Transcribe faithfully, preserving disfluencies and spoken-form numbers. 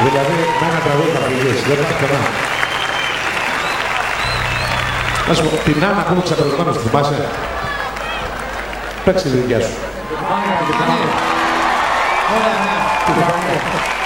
Δηλαδή, με ένα τραγούδι θα φυγείς, δεν θα πουθενά. Να σου πω, την Άννα που είναι ξαπερδεμένο, στη θυμάσαι. Παίξε τη δικιά σου. Ωραία, ναι.